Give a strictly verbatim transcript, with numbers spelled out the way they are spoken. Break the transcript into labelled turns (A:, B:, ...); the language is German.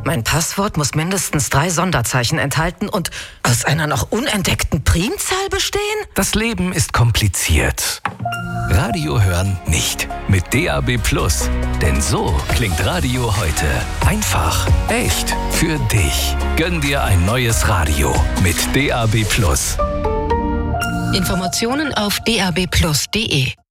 A: Mein Passwort muss mindestens drei Sonderzeichen enthalten und aus einer noch unentdeckten Primzahl bestehen?
B: Das Leben ist kompliziert. Radio hören nicht. Mit D A B Plus. Denn so klingt Radio heute. Einfach, echt, für dich. Gönn dir ein neues Radio mit D A B Plus.
C: Informationen auf d a b plus punkt d e.